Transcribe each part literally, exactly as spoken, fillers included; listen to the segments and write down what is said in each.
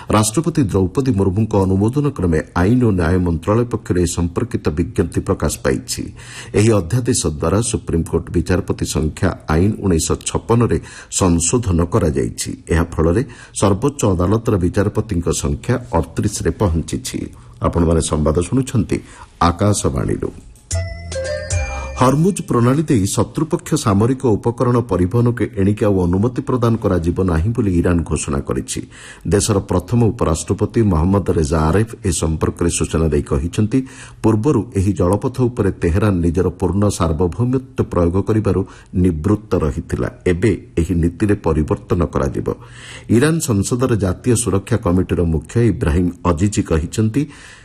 ରାଷ୍ଟ୍ରପତି ଦ୍ରୌପଦୀ ମୁର୍ମୁଙ୍କ ଅନୁମୋଦନ କ୍ରମେ ଆଇନ ଓ ନ୍ୟାୟ ମନ୍ତ୍ରଣାଳୟ ପକ୍ଷରୁ ଏ ସମ୍ପର୍କିତ ବିଜ୍ଞପ୍ତି ପ୍ରକାଶ ପାଇଛି। ଏହି ଅଧ୍ୟାଦେଶ ଦ୍ୱାରା ସୁପ୍ରିମକୋର୍ଟ ବିଚାରପତି ସଂଖ୍ୟା ଆଇନ ଉଣେଇଶହ ଛପନରେ ସଂଶୋଧନ କରାଯାଇଛି। ଏହା ଫଳରେ ସର୍ବୋଚ୍ଚ ଅଦାଲତର ବିଚାରପତିଙ୍କ ସଂଖ୍ୟା ଅଠତିରିଶରେ ପହଞ୍ଚିଛି। ଆପଣମାନେ ସମ୍ବାଦ ଶୁଣୁଛନ୍ତି ଆକାଶବାଣୀରୁ। ହର୍ମୁଜ୍ ପ୍ରଣାଳୀ ଦେଇ ଶତ୍ରୁପକ୍ଷ ସାମରିକ ଉପକରଣ ପରିବହନକୁ ଏଣିକି ଆଉ ଅନୁମତି ପ୍ରଦାନ କରାଯିବ ନାହିଁ ବୋଲି ଇରାନ୍ ଘୋଷଣା କରିଛି। ଦେଶର ପ୍ରଥମ ଉପରାଷ୍ଟ୍ରପତି ମହମ୍ମଦ ରେଜା ଆରେଫ୍ ଏ ସମ୍ପର୍କରେ ସୂଚନା ଦେଇ କହିଛନ୍ତି, ପୂର୍ବରୁ ଏହି ଜଳପଥ ଉପରେ ତେହେରାନ୍ ନିଜର ପୂର୍ଣ୍ଣ ସାର୍ବଭୌମତ୍ୱ ପ୍ରୟୋଗ କରିବାରୁ ନିବୃତ୍ତ ରହିଥିଲା। ଏବେ ଏହି ନୀତିରେ ପରିବର୍ତ୍ତନ କରାଯିବ। ଇରାନ୍ ସଂସଦର ଜାତୀୟ ସୁରକ୍ଷା କମିଟିର ମୁଖ୍ୟ ଇବ୍ରାହିମ୍ ଅଜିଜି କହିଛନ୍ତି,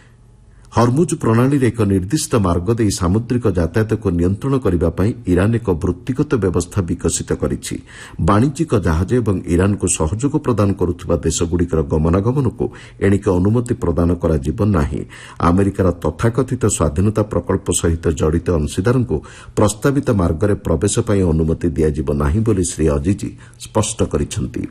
ହର୍ମୁଜ୍ ପ୍ରଣାଳୀରେ ଏକ ନିର୍ଦ୍ଦିଷ୍ଟ ମାର୍ଗ ଦେଇ ସାମୁଦ୍ରିକ ଯାତାୟାତକୁ ନିୟନ୍ତ୍ରଣ କରିବା ପାଇଁ ଇରାନ୍ ଏକ ବୃତ୍ତିଗତ ବ୍ୟବସ୍ଥା ବିକଶିତ କରିଛି। ବାଣିଜ୍ୟିକ ଜାହାଜ ଏବଂ ଇରାନ୍କୁ ସହଯୋଗ ପ୍ରଦାନ କରୁଥିବା ଦେଶଗୁଡ଼ିକର ଗମନାଗମନକୁ ଏଣିକି ଅନୁମତି ପ୍ରଦାନ କରାଯିବ ନାହିଁ। ଆମେରିକାର ତଥାକଥିତ ସ୍ୱାଧୀନତା ପ୍ରକଳ୍ପ ସହିତ ଜଡ଼ିତ ଅଂଶୀଦାରଙ୍କୁ ପ୍ରସ୍ତାବିତ ମାର୍ଗରେ ପ୍ରବେଶ ପାଇଁ ଅନୁମତି ଦିଆଯିବ ନାହିଁ ବୋଲି ଶ୍ରୀ ଅଜିଜି ସ୍ପଷ୍ଟ କରିଛନ୍ତି।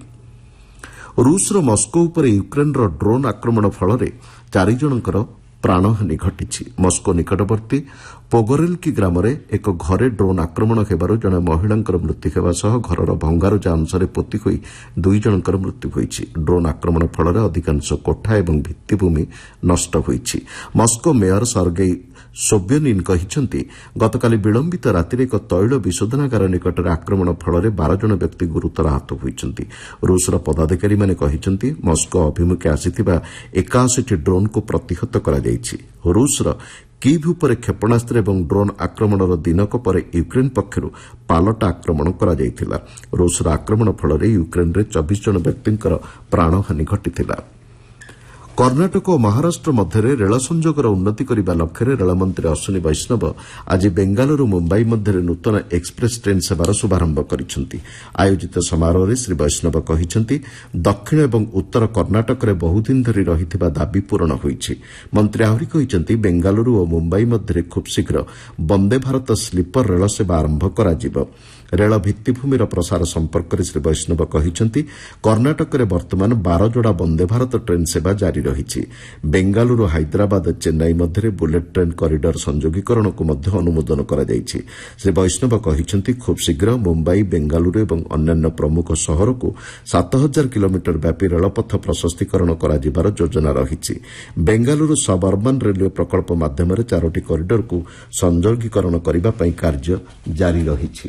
ରୁଷ୍ର ମସ୍କୋ ଉପରେ ୟୁକ୍ରେନ୍ର ଡ୍ରୋନ୍ ଆକ୍ରମଣ ଫଳରେ ଚାରିଜଣଙ୍କର ପ୍ରାଣହାନୀ ଘଟିଛି। ମସ୍କୋ ନିକଟବର୍ତ୍ତୀ ପୋଗୋରେଲ୍କି ଗ୍ରାମରେ ଏକ ଘରେ ଡ୍ରୋନ୍ ଆକ୍ରମଣ ହେବାରୁ ଜଣେ ମହିଳାଙ୍କର ମୃତ୍ୟୁ ହେବା ସହ ଘରର ଭଙ୍ଗାରୁଜା ଅଂଶରେ ପୋତି ହୋଇ ଦୁଇ ଜଣଙ୍କର ମୃତ୍ୟୁ ହୋଇଛି। ଡ୍ରୋନ୍ ଆକ୍ରମଣ ଫଳରେ ଅଧିକାଂଶ କୋଠା ଏବଂ ଭିତ୍ତିଭୂମି ନଷ୍ଟ ହୋଇଛି। ମସ୍କୋ ମେୟର ସର୍ଗେଇ ସୋବ୍ୟନିନ୍ କହିଛନ୍ତି, ଗତକାଲି ବିଳମ୍ବିତ ରାତିରେ ଏକ ତୈଳ ବିଶୋଧନାଗାର ନିକଟରେ ଆକ୍ରମଣ ଫଳରେ ବାର ଜଣ ବ୍ୟକ୍ତି ଗୁରୁତର ଆହତ ହୋଇଛନ୍ତି। ରୁଷ୍ର ପଦାଧିକାରୀମାନେ କହିଛନ୍ତି, ମସ୍କୋ ଅଭିମୁଖେ ଆସିଥିବା ଏକାଅଶୀଟି ଡ୍ରୋନ୍କୁ ପ୍ରତିହତ କରାଯାଇଛି। ରୁଷ୍ର କିଭ୍ ଉପରେ କ୍ଷେପଣାସ୍ତ୍ର ଏବଂ ଡ୍ରୋନ୍ ଆକ୍ରମଣର ଦିନକ ପରେ ୟୁକ୍ରେନ୍ ପକ୍ଷରୁ ପାଲଟା ଆକ୍ରମଣ କରାଯାଇଥିଲା। ରୁଷ୍ର ଆକ୍ରମଣ ଫଳରେ ୟୁକ୍ରେନ୍ରେ ଚବିଶ ଜଣ ବ୍ୟକ୍ତିଙ୍କର ପ୍ରାଣହାନୀ ଘଟିଥିଲା। କର୍ଣ୍ଣାଟକ ଓ ମହାରାଷ୍ଟ୍ର ମଧ୍ୟରେ ରେଳ ସଂଯୋଗର ଉନ୍ନତି କରିବା ଲକ୍ଷ୍ୟରେ ରେଳମନ୍ତ୍ରୀ ଅଶ୍ୱିନୀ ବୈଷ୍ଣବ ଆଜି ବେଙ୍ଗାଲୁରୁ ମୁମ୍ବାଇ ମଧ୍ୟରେ ନୂତନ ଏକ୍ସପ୍ରେସ୍ ଟ୍ରେନ୍ ସେବାର ଶୁଭାରମ୍ଭ କରିଛନ୍ତି। ଆୟୋଜିତ ସମାରୋହରେ ଶ୍ରୀ ବୈଷ୍ଣବ କହିଛନ୍ତି, ଦକ୍ଷିଣ ଏବଂ ଉତ୍ତର କର୍ଣ୍ଣାଟକରେ ବହୁଦିନ ଧରି ରହିଥିବା ଦାବି ପୂରଣ ହୋଇଛି। ମନ୍ତ୍ରୀ ଆହୁରି କହିଛନ୍ତି, ବେଙ୍ଗାଲୁରୁ ଓ ମୁମ୍ବାଇ ମଧ୍ୟରେ ଖୁବ୍ ଶୀଘ୍ର ବନ୍ଦେ ଭାରତ ସ୍ଲିପର ରେଳ ସେବା ଆରମ୍ଭ କରାଯିବ। ରେଳ ଭିତ୍ତିଭୂମିର ପ୍ରସାର ସମ୍ପର୍କରେ ଶ୍ରୀ ବୈଷ୍ଣବ କହିଛନ୍ତି, କର୍ଣ୍ଣାଟକରେ ବର୍ତ୍ତମାନ ବାର ଯୋଡ଼ା ବନ୍ଦେ ଭାରତ ଟ୍ରେନ୍ ସେବା ଜାରି ରହିଛି। ବେଙ୍ଗାଲୁରୁ ହାଇଦ୍ରାବାଦ ଚେନ୍ନାଇ ମଧ୍ୟରେ ବୁଲେଟ୍ ଟ୍ରେନ୍ କରିଡର ସଂଯୋଗୀକରଣକୁ ମଧ୍ୟ ଅନୁମୋଦନ କରାଯାଇଛି। ଶ୍ରୀ ବୈଷ୍ଣବ କହିଛନ୍ତି, ଖୁବ୍ ଶୀଘ୍ର ମୁମ୍ବାଇ, ବେଙ୍ଗାଲୁରୁ ଏବଂ ଅନ୍ୟାନ୍ୟ ପ୍ରମୁଖ ସହରକୁ ସାତ ହଜାର କିଲୋମିଟର ବ୍ୟାପୀ ରେଳପଥ ପ୍ରଶସ୍ତୀକରଣ କରାଯିବାର ଯୋଜନା ରହିଛି। ବେଙ୍ଗାଲୁରୁ ସବ୍ ଅର୍ବାନ୍ ରେଲୱେ ପ୍ରକଳ୍ପ ମାଧ୍ୟମରେ ଚାରୋଟି କରିଡରକୁ ସଂଯୋଗୀକରଣ କରିବା ପାଇଁ କାର୍ଯ୍ୟ ଜାରି ରହିଛି।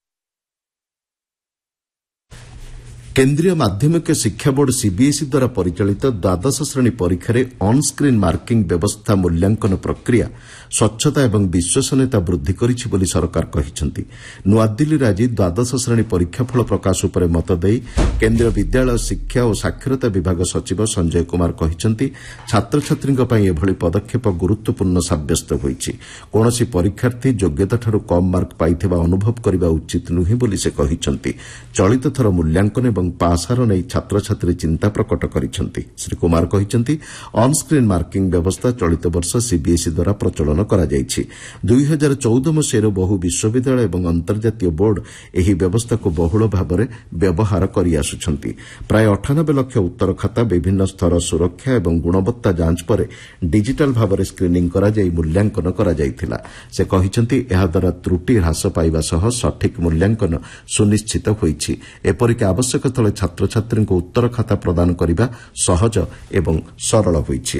କେନ୍ଦ୍ରୀୟ ମାଧ୍ୟମିକ ଶିକ୍ଷା ବୋର୍ଡ ସିବିଏସ୍ଇ ଦ୍ୱାରା ପରିଚାଳିତ ଦ୍ୱାଦଶ ଶ୍ରେଣୀ ପରୀକ୍ଷାରେ ଅନ୍ସ୍କ୍ରିନ୍ ମାର୍କିଂ ବ୍ୟବସ୍ଥା ମୂଲ୍ୟାଙ୍କନ ପ୍ରକ୍ରିୟା ସ୍ୱଚ୍ଛତା ଏବଂ ବିଶ୍ୱସନୀୟତା ବୃଦ୍ଧି କରିଛି ବୋଲି ସରକାର କହିଛନ୍ତି। ନୂଆଦିଲ୍ଲୀରେ ଆଜି ଦ୍ୱାଦଶ ଶ୍ରେଣୀ ପରୀକ୍ଷାଫଳ ପ୍ରକାଶ ଉପରେ ମତ ଦେଇ କେନ୍ଦ୍ରୀୟ ବିଦ୍ୟାଳୟ ଶିକ୍ଷା ଓ ସାକ୍ଷରତା ବିଭାଗ ସଚିବ ସଞ୍ଜୟ କୁମାର କହିଛନ୍ତି, ଛାତ୍ରଛାତ୍ରୀଙ୍କ ପାଇଁ ଏଭଳି ପଦକ୍ଷେପ ଗୁରୁତ୍ୱପୂର୍ଣ୍ଣ ସାବ୍ୟସ୍ତ ହୋଇଛି। କୌଣସି ପରୀକ୍ଷାର୍ଥୀ ଯୋଗ୍ୟତାଠାରୁ କମ୍ ମାର୍କ ପାଇଥିବା ଅନୁଭବ କରିବା ଉଚିତ ନୁହେଁ ବୋଲି ସେ କହିଛନ୍ତି। ଚଳିତ ଥର ମୂଲ୍ୟାଙ୍କନ ଏବଂ ପାସ୍ ହାର ନେଇ ଛାତ୍ରଛାତ୍ରୀ ଚିନ୍ତା ପ୍ରକଟ କରିଛନ୍ତି। ଶ୍ରୀ କୁମାର କହିଛନ୍ତି, ଅନ୍ସ୍କ୍ରିନ୍ ମାର୍କିଂ ବ୍ୟବସ୍ଥା ଚଳିତ ବର୍ଷ ସିବିଏସ୍ଇ ଦ୍ୱାରା ପ୍ରଚଳନ କରାଯାଇଛି। ଦୁଇ ହଜାର ଚଉଦ ମସିହାରୁ ବହୁ ବିଶ୍ୱବିଦ୍ୟାଳୟ ଏବଂ ଅନ୍ତର୍ଜାତୀୟ ବୋର୍ଡ ଏହି ବ୍ୟବସ୍ଥାକୁ ବହୁଳ ଭାବରେ ବ୍ୟବହାର କରିଆସୁଛନ୍ତି। ପ୍ରାୟ ଅଠାନବେ ଲକ୍ଷ ଉତ୍ତର ଖାତା ବିଭିନ୍ନ ସ୍ତର ସୁରକ୍ଷା ଏବଂ ଗୁଣବତ୍ତା ଯାଞ୍ଚ ପରେ ଡିଜିଟାଲ୍ ଭାବରେ ସ୍କ୍ରିନିଂ କରାଯାଇ ମୂଲ୍ୟାଙ୍କନ କରାଯାଇଥିଲା। ସେ କହିଛନ୍ତି, ଏହାଦ୍ୱାରା ତ୍ରୁଟି ହ୍ରାସ ପାଇବା ସହ ସଠିକ୍ ମୂଲ୍ୟାଙ୍କନ ସୁନିଶ୍ଚିତ ହୋଇଛି। ଏପରିକି ଆବଶ୍ୟକ ସ୍ଥଳେ ଛାତ୍ରଛାତ୍ରୀଙ୍କୁ ଉତ୍ତର ଖାତା ପ୍ରଦାନ କରିବା ସହଜ ଏବଂ ସରଳ ହୋଇଛି।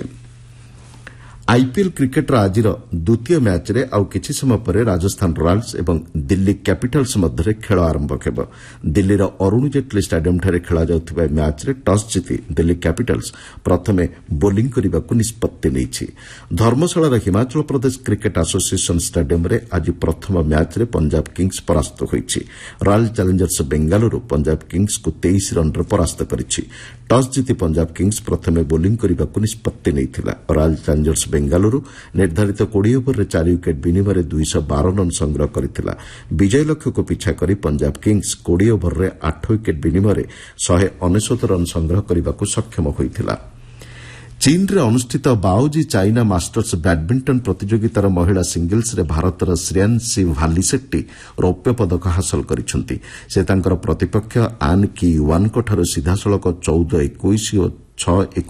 ଆଇପିଏଲ୍ କ୍ରିକେଟ୍ର ଆଜିର ଦ୍ୱିତୀୟ ମ୍ୟାଚ୍ରେ ଆଉ କିଛି ସମୟ ପରେ ରାଜସ୍ଥାନ ରୟାଲ୍ସ ଏବଂ ଦିଲ୍ଲୀ କ୍ୟାପିଟାଲ୍ସ ମଧ୍ୟରେ ଖେଳ ଆରମ୍ଭ ହେବ। ଦିଲ୍ଲୀର ଅରୁଣ ଜେଟ୍ଲୀ ଷ୍ଟାଡିୟମ୍ଠାରେ ଖେଳାଯାଉଥିବା ଏହି ମ୍ୟାଚ୍ରେ ଟସ୍ ଜିତି ଦିଲ୍ଲୀ କ୍ୟାପିଟାଲ୍ସ ପ୍ରଥମେ ବୋଲିଂ କରିବାକୁ ନିଷ୍ପତ୍ତି ନେଇଛି। ଧର୍ମଶାଳାର ହିମାଚଳ ପ୍ରଦେଶ କ୍ରିକେଟ୍ ଆସୋସିଏସନ୍ ଷ୍ଟାଡିୟମ୍ରେ ଆଜି ପ୍ରଥମ ମ୍ୟାଚ୍ରେ ପଞ୍ଜାବ କିଙ୍ଗ୍ସ ପରାସ୍ତ ହୋଇଛି। ରୟାଲ୍ ଚ୍ୟାଲେଞ୍ଜର୍ସ ବେଙ୍ଗାଲୁରୁ ପଞ୍ଜାବ କିଙ୍ଗ୍ସକୁ ତେଇଶ ରନ୍ରେ ପରାସ୍ତ କରିଛି। ଟସ୍ ଜିତି ପଞ୍ଜାବ କିଙ୍ଗ୍ସ ପ୍ରଥମେ ବୋଲିଂ କରିବାକୁ ନିଷ୍ପତ୍ତି ନେଇଥିଲା। ରୟାଲ୍ ଚ୍ୟାଲେଞ୍ଜର୍ସ ବେଙ୍ଗାଲୁରୁ ନିର୍ଦ୍ଧାରିତ କୋଡ଼ିଏ ଓଭରରେ ଚାରି ୱିକେଟ୍ ବିନିମୟରେ ଦୁଇଶହ ବାର ରନ୍ ସଂଗ୍ରହ କରିଥିଲା। ବିଜୟ ଲକ୍ଷ୍ୟକୁ ପିଛା କରି ପଞ୍ଜାବ କିଙ୍ଗ୍ସ କୋଡ଼ିଏ ଓଭରରେ ଆଠ ୱିକେଟ୍ ବିନିମୟରେ ଶହେ ଅନେଶ୍ୱତ ରନ୍ ସଂଗ୍ରହ କରିବାକୁ ସକ୍ଷମ ହୋଇଥିଲା। ଚୀନ୍ରେ ଅନୁଷ୍ଠିତ ବାଓଜି ଚାଇନା ମାଷ୍ଟର୍ସ ବ୍ୟାଡ୍ମିଣ୍ଟନ ପ୍ରତିଯୋଗିତାର ମହିଳା ସିଙ୍ଗଲ୍ସରେ ଭାରତର ଶ୍ରେୟାନ୍ସୀ ଭାଲିସେଟ୍ଟି ରୌପ୍ୟ ପଦକ ହାସଲ କରିଛନ୍ତି। ସେ ତାଙ୍କର ପ୍ରତିପକ୍ଷ ଆନ୍ କି ୟୁଆନ୍ଙ୍କଠାରୁ ସିଧାସଳଖ ଚଉଦ ଏକୋଇଶ ଓ ଛଅ